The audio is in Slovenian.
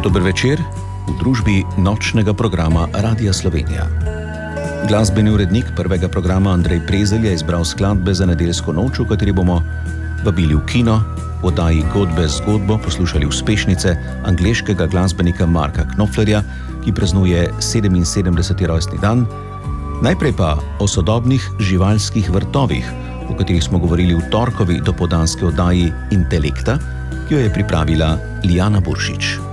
Dober večer v družbi nočnega programa Radia Slovenija. Glasbeni urednik prvega programa Andrej Prezelj je izbral skladbe za nedeljsko noč, v kateri bomo vabili v kino, v oddaji Godbe z zgodbo poslušali uspešnice angleškega glasbenika Marka Knopflerja, ki praznuje 77. rojstni dan, najprej pa o sodobnih živalskih vrtovih, o katerih smo govorili v torkovi dopoldanski oddaji Intelekta, ki jo je pripravila Lijana Buršič.